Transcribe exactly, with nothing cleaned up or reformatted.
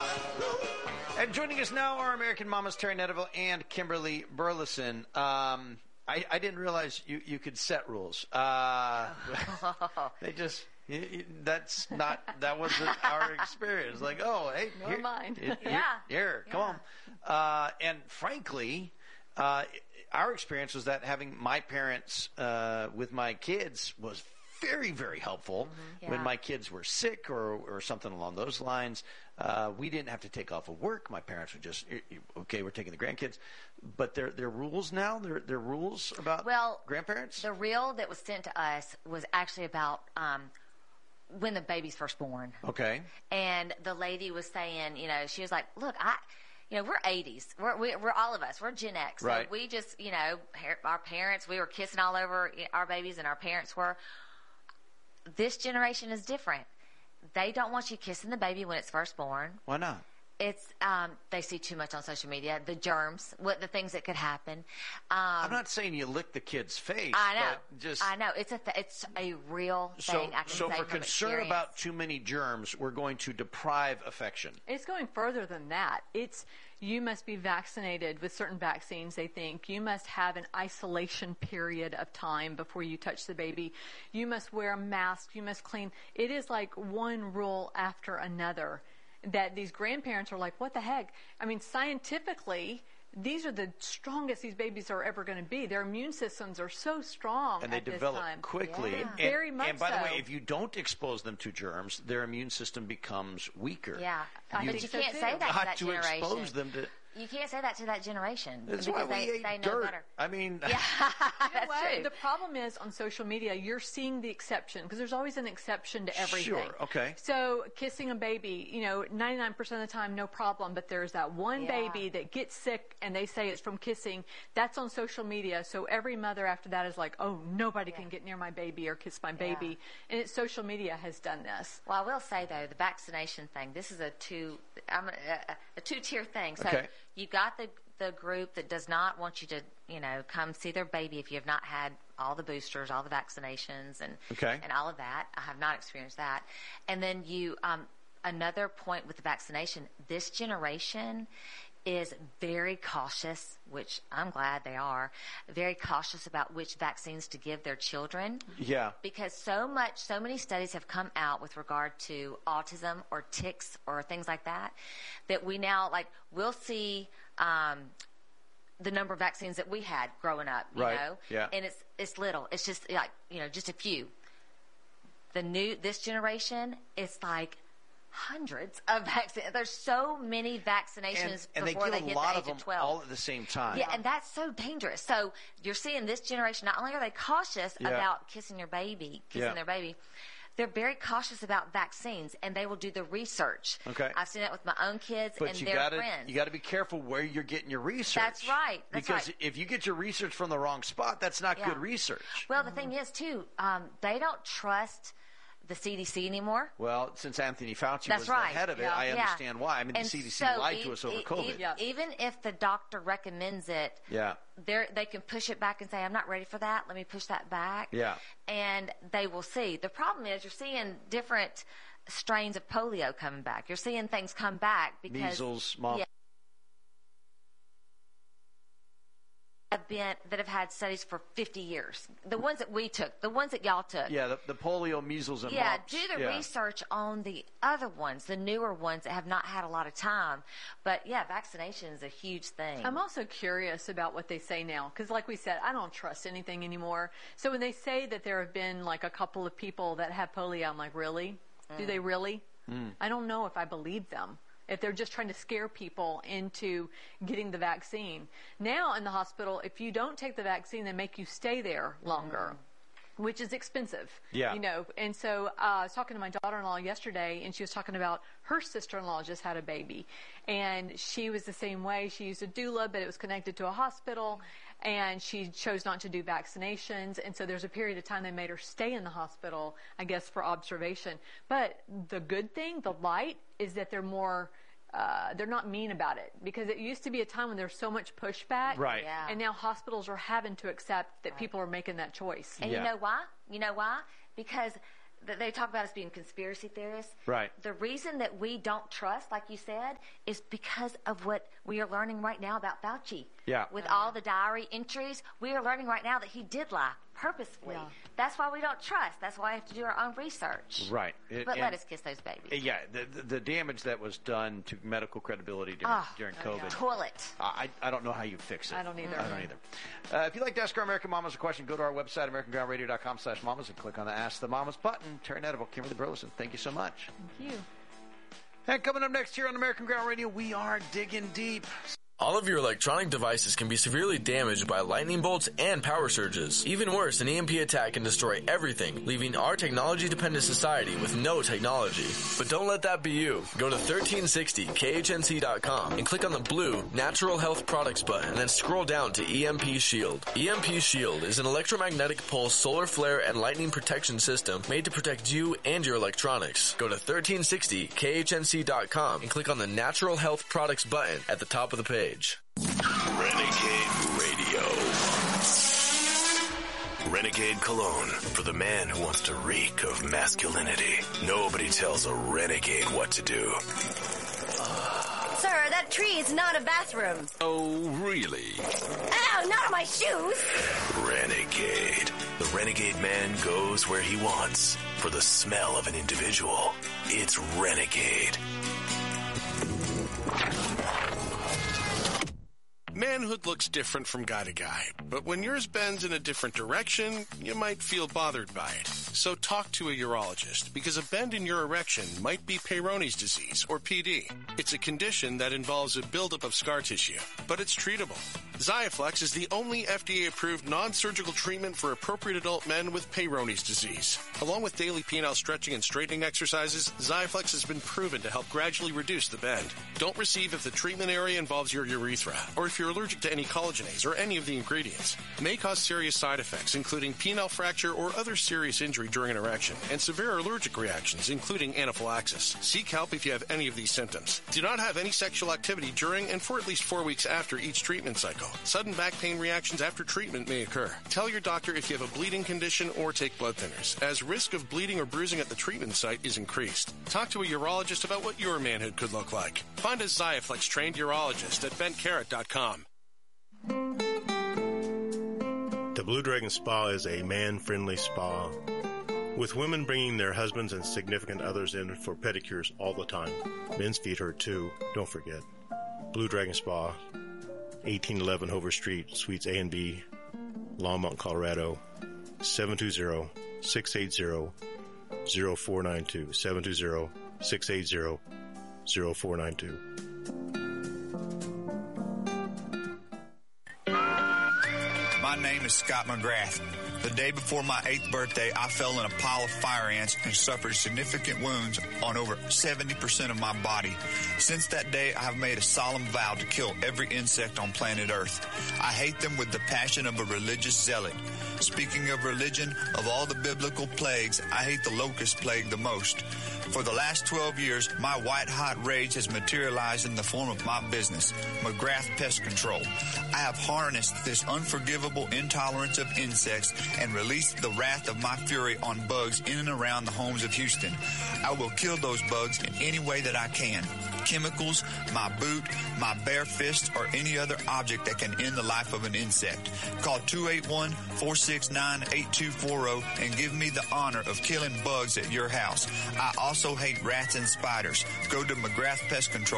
And joining us now are American Mamas Terry Netterville and Kimberly Burleson. Um, I, I didn't realize you, you could set rules. Uh, they just you, you, that's not that wasn't our experience. Like, oh, hey, Nor here, mine. here, Yeah. here, come on. Uh, and frankly, uh, our experience was that having my parents uh, with my kids was very, very helpful. Mm-hmm. Yeah. When my kids were sick or, or something along those lines. Uh, we didn't have to take off of work. My parents were just, okay, we're taking the grandkids. But there there are rules now? There, there are rules about well, grandparents? The reel that was sent to us was actually about um, when the baby's first born. Okay. And the lady was saying, you know, she was like, look, I... You know, we're eighties. We're, we, we're all of us. We're Gen X. So right. we just, you know, our parents, we were kissing all over our babies and our parents were. This generation is different. They don't want you kissing the baby when it's first born. Why not? It's um, they see too much on social media, the germs, what the things that could happen. Um, I'm not saying you lick the kid's face. I know. But just I know. It's a th- it's a real so, thing. I can so say for from concern experience. about too many germs, we're going to deprive affection. It's going further than that. It's you must be vaccinated with certain vaccines, they think. You must have an isolation period of time before you touch the baby. You must wear a mask. You must clean. It is like one rule after another that these grandparents are like, what the heck? I mean, scientifically, these are the strongest these babies are ever going to be. Their immune systems are so strong and they at develop this time. quickly. Yeah. And, Very much And by the so. way, if you don't expose them to germs, their immune system becomes weaker. Yeah, I but think you so, can't too. say that to Not that to generation. expose them to. You can't say that to that generation That's because why we they, ate they know dirt. better. I mean, Yeah, You know that's what? true. The problem is on social media, you're seeing the exception because there's always an exception to everything. Sure, okay. So kissing a baby, you know, ninety-nine percent of the time, no problem. But there's that one Yeah. baby that gets sick and they say it's from kissing. That's on social media. So every mother after that is like, oh, nobody can get near my baby or kiss my baby. And it's social media has done this. Well, I will say though, the vaccination thing. This is a two, I'm a, a, a two-tier thing. So Okay. you got the the group that does not want you to, you know, come see their baby if you have not had all the boosters, all the vaccinations, and Okay. and all of that. I have not experienced that. And then you, um, another point with the vaccination. This generation is very cautious, which I'm glad they are, very cautious about which vaccines to give their children. yeah. Because so much, so many studies have come out with regard to autism or tics or things like that, that we now, like, we'll see um, the number of vaccines that we had growing up, you Right, know? yeah. And it's it's little. It's just, like, you know, just a few. The new, this generation, it's like hundreds of vaccines. There's so many vaccinations And, and they before give they, a hit lot the of age them of twelve. all at the same time. Yeah, and that's so dangerous. So you're seeing this generation, not only are they cautious Yeah. about kissing your baby, kissing Yeah. their baby, they're very cautious about vaccines, and they will do the research. Okay. I've seen that with my own kids But and you their gotta, friends. you got to be careful where you're getting your research. That's right, that's because right. if you get your research from the wrong spot, that's not Yeah. good research. Well, the thing is, too, um, they don't trust the C D C anymore. Well, since Anthony Fauci That's was right. the head of it, Yeah. I Yeah. understand why. I mean, And the C D C so lied e- to us over e- COVID. e- Yeah. Even if the doctor recommends it, Yeah. they're, they can push it back and say, I'm not ready for that. Let me push that back. Yeah. And they will see. The problem is you're seeing different strains of polio coming back. You're seeing things come back because Measles, small. Yeah. have been that have had studies for fifty years. The ones that we took, the ones that y'all took. Yeah, the, the polio, measles, and Yeah, mumps. do the yeah. research on the other ones, the newer ones that have not had a lot of time. But yeah, vaccination is a huge thing. I'm also curious about what they say now because, like we said, I don't trust anything anymore. So when they say that there have been like a couple of people that have polio, I'm like, really? Do they really? Mm. I don't know if I believe them. If they're just trying to scare people into getting the vaccine. Now in the hospital, if you don't take the vaccine, they make you stay there longer. Which is expensive, Yeah. you know. And so uh, I was talking to my daughter-in-law yesterday, and she was talking about her sister-in-law just had a baby, and she was the same way. She used a doula, but it was connected to a hospital, and she chose not to do vaccinations. And so there's a period of time they made her stay in the hospital, I guess, for observation. But the good thing, the light, is that they're more. Uh, they're not mean about it because it used to be a time when there's so much pushback. Right. Yeah. And now hospitals are having to accept that people are making that choice. And Yeah. you know why? You know why? Because that they talk about us being conspiracy theorists. Right. The reason that we don't trust, like you said, is because of what we are learning right now about Fauci. Yeah. With all the diary entries, we are learning right now that he did lie purposefully. Yeah. That's why we don't trust. That's why we have to do our own research. Right. It, But and, let us kiss those babies. Yeah, the, the, the damage that was done to medical credibility during, Oh, during COVID. Toilet. I, I don't know how you fix it. I don't either. I don't either. Uh, if you'd like to ask our American Mamas a question, go to our website, american ground radio dot com slash mamas, and click on the Ask the Mamas button. Terry Netable, Kimberly Burleson, thank you so much. Thank you. And coming up next here on American Ground Radio, we are digging deep. All of your electronic devices can be severely damaged by lightning bolts and power surges. Even worse, an E M P attack can destroy everything, leaving our technology-dependent society with no technology. But don't let that be you. Go to thirteen sixty K H N C dot com and click on the blue Natural Health Products button, and then scroll down to E M P Shield. E M P Shield is an electromagnetic pulse solar flare and lightning protection system made to protect you and your electronics. Go to thirteen sixty K H N C dot com and click on the Natural Health Products button at the top of the page. Renegade Radio. Renegade Cologne for the man who wants to reek of masculinity. Nobody tells a renegade what to do. Sir, that tree is not a bathroom. Oh, really? Ow, not on my shoes. Renegade. The renegade man goes where he wants for the smell of an individual. It's Renegade. Manhood looks different from guy to guy, but when yours bends in a different direction, you might feel bothered by it. So talk to a urologist, because a bend in your erection might be Peyronie's disease, or P D. It's a condition that involves a buildup of scar tissue, but it's treatable. Xiaflex is the only F D A-approved non-surgical treatment for appropriate adult men with Peyronie's disease. Along with daily penile stretching and straightening exercises, Xiaflex has been proven to help gradually reduce the bend. Don't receive if the treatment area involves your urethra, or if you're allergic to any collagenase or any of the ingredients. It may cause serious side effects, including penile fracture or other serious injury during an erection, and severe allergic reactions, including anaphylaxis. Seek help if you have any of these symptoms. Do not have any sexual activity during and for at least four weeks after each treatment cycle. Sudden back pain reactions after treatment may occur. Tell your doctor if you have a bleeding condition or take blood thinners, as risk of bleeding or bruising at the treatment site is increased. Talk to a urologist about what your manhood could look like. Find a Xiaflex-trained urologist at bent carrot dot com. The Blue Dragon Spa is a man-friendly spa, with women bringing their husbands and significant others in for pedicures all the time. Men's feet hurt too, don't forget. Blue Dragon Spa, eighteen eleven Hover Street, Suites A and B, Longmont, Colorado, seven two zero, six eight zero, zero four nine two, seven two zero, six eight zero, zero four nine two. My name is Scott McGrath. The day before my eighth birthday, I fell in a pile of fire ants and suffered significant wounds on over seventy percent of my body. Since that day, I have made a solemn vow to kill every insect on planet Earth. I hate them with the passion of a religious zealot. Speaking of religion, of all the biblical plagues, I hate the locust plague the most. For the last twelve years, my white-hot rage has materialized in the form of my business, McGrath Pest Control. I have harnessed this unforgivable intolerance of insects and released the wrath of my fury on bugs in and around the homes of Houston. I will kill those bugs in any way that I can. Chemicals, my boot, my bare fist, or any other object that can end the life of an insect. Call two eight one, four six nine, eight two four zero and give me the honor of killing bugs at your house. I also hate rats and spiders. Go to McGrath Pest Control